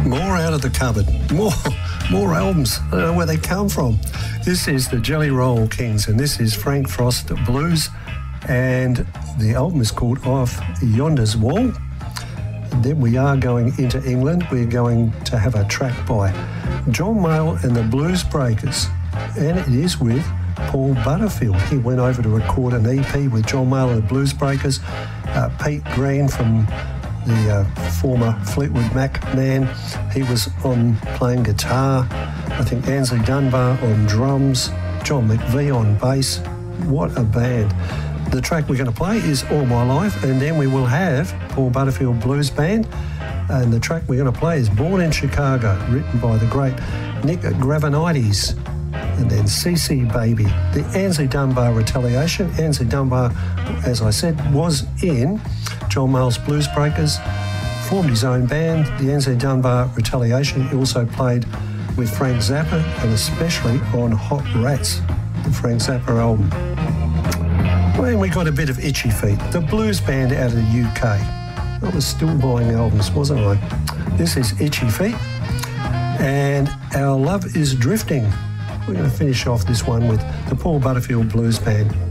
More out of the cupboard. More albums. I don't know where they come from. This is the Jelly Roll Kings, and this is Frank Frost Blues, and the album is called Off Yonder's Wall. And then we are going into England. We're going to have a track by John Mayall and the Blues Breakers, and it is with Paul Butterfield. He went over to record an EP with John Mayall and the Blues Breakers. Pete Green from the former Fleetwood Mac man, he was on playing guitar. I think Ainsley Dunbar on drums, John McVie on bass. What a band. The track we're going to play is All My Life, and then we will have Paul Butterfield Blues Band, and the track we're going to play is Born in Chicago, written by the great Nick Gravenites, and then CC Baby. The Ainsley Dunbar Retaliation. Ainsley Dunbar, as I said, was in John Mayall's Blues Breakers, formed his own band, the Ainsley Dunbar Retaliation. He also played with Frank Zappa, and especially on Hot Rats, the Frank Zappa album. When we got a bit of Itchy Feet, the blues band out of the UK. I was still buying albums, wasn't I? This is Itchy Feet, and Our Love is Drifting. We're going to finish off this one with the Paul Butterfield Blues Band.